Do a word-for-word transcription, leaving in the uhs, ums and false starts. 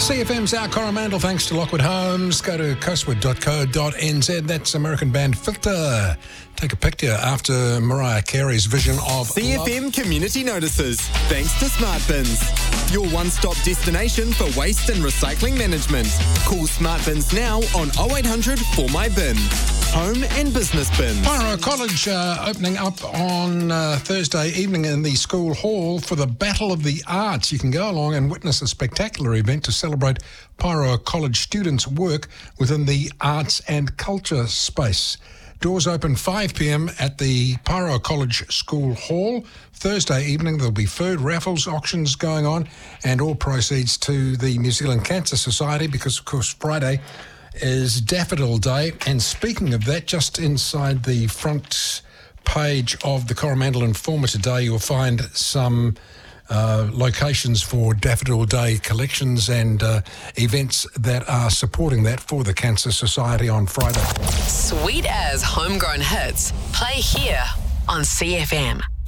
C F M's Our Coromandel, thanks to Lockwood Homes. Go to coastwood dot co dot n z. That's American band Filter. Take a picture after Mariah Carey's vision of C F M love. Community Notices, thanks to Smart Bins, your one-stop destination for waste and recycling management. Call Smart Bins now on oh eight hundred for my bin. Home and business bins. Pyro College uh, opening up on uh, Thursday evening in the school hall for the Battle of the Arts. You can go along and witness a spectacular event to celebrate Pyro College students' work within the arts and culture space. Doors open five p m at the Pyro College School Hall. Thursday evening there'll be food raffles, auctions going on, and all proceeds to the New Zealand Cancer Society, because of course Friday is Daffodil Day. And speaking of that, just inside the front page of the Coromandel Informer today, you'll find some uh, locations for Daffodil Day collections and uh, events that are supporting that for the Cancer Society on Friday. Sweet as homegrown hits. Play here on C F M.